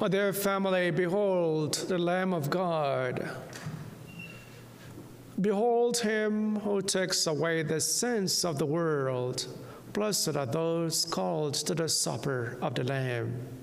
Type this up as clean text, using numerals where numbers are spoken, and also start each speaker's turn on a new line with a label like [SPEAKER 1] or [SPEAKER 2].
[SPEAKER 1] O dear family, behold the Lamb of God. Behold him who takes away the sins of the world. Blessed are those called to the supper of the Lamb.